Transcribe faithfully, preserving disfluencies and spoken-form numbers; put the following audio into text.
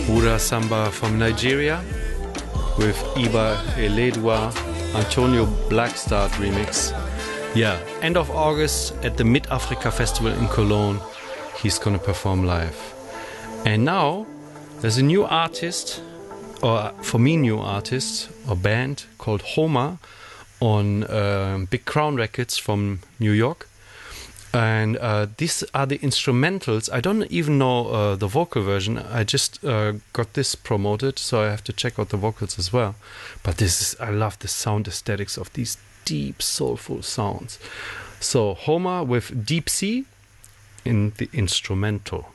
Buddha Samba from Nigeria with Iba Eledua Antonio Blackstart remix. Yeah, end of August at the Mid Africa Festival in Cologne, he's gonna perform live. And now there's a new artist, or for me new artist or band called Homa on uh, Big Crown Records from New York. And uh, these are the instrumentals. I don't even know uh, the vocal version. I just uh, got this promoted, so I have to check out the vocals as well. But this is, I love the sound aesthetics of these deep, soulful sounds. So Homa with Deep Sea in the instrumental.